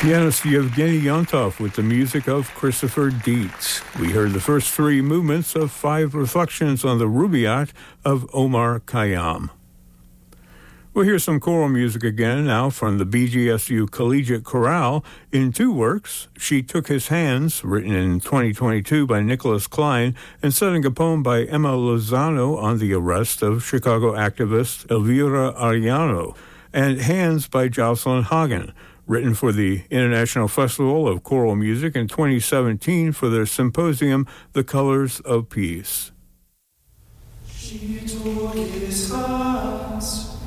Pianist Yevgeny Yontov with the music of Christopher Dietz. We heard the first three movements of 5 reflections on the Rubaiyat of Omar Khayyam. We'll hear some choral music again now from the BGSU Collegiate Chorale in 2 works, She Took His Hands, written in 2022 by Nicholas Klein, and setting a poem by Emma Lozano on the arrest of Chicago activist Elvira Arellano, and Hands by Jocelyn Hagen, written for the International Festival of Choral Music in 2017 for their symposium, The Colors of Peace. She took his hands.